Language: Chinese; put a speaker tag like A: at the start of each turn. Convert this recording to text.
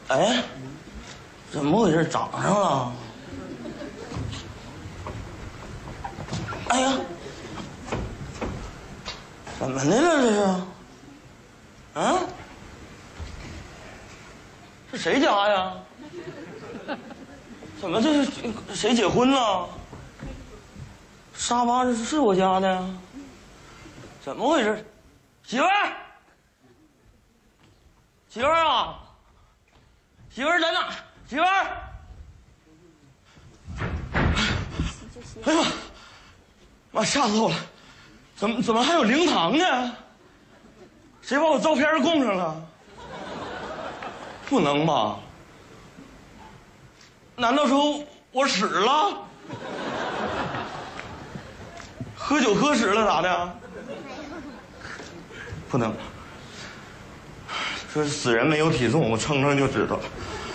A: 哎，怎么回事？长上了？哎呀，怎么的了这是？啊？这谁家呀？怎么这是谁结婚了？沙发是我家的呀？怎么回事？媳妇儿，媳妇儿啊，媳妇儿在哪？媳妇儿！哎呀妈，吓死我了！怎么还有灵堂呢？谁把我照片供上了？不能吧？难道说我死了？喝酒喝死了咋的？不能。说死人没有体重，我称称就知道了。